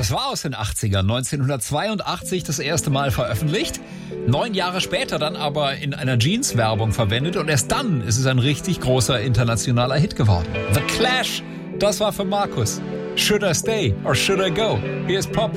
Das war aus den 80ern, 1982 das erste Mal veröffentlicht. 9 Jahre später dann aber in einer Jeans-Werbung verwendet und erst dann ist es ein richtig großer internationaler Hit geworden. The Clash, das war für Markus. Should I stay or should I go? Hier ist Pop.